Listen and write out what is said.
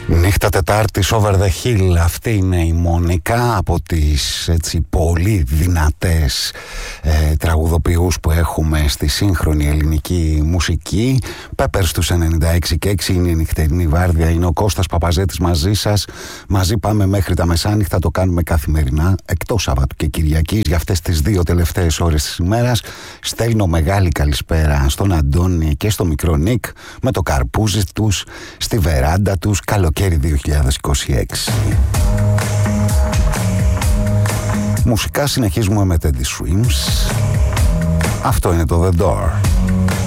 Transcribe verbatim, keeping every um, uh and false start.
Νύχτα Τετάρτης, Over the Hill. Αυτή είναι η Μόνικα, από τις έτσι πολύ δυνατές ε, τραγουδοποιούς που έχουμε στη σύγχρονη ελληνική μουσική. Πέπερ στους ενενήντα έξι και έξι είναι η νυχτερινή βάρδια. Είναι ο Κώστας Παπαζέτης μαζί σας. Μαζί πάμε μέχρι τα μεσάνυχτα, το κάνουμε καθημερινά, εκτός Σαββάτου και Κυριακής. Για αυτές τις δύο τελευταίες ώρες της ημέρας στέλνω μεγάλη καλησπέρα στον Αντώνη και στο μικρό Νίκ με το καρπούζι τους στη βεράντα τους. Καλοκαίρι δύο χιλιάδες είκοσι έξι. Μουσικά συνεχίζουμε με Teddy Swims. Αυτό είναι το The Door.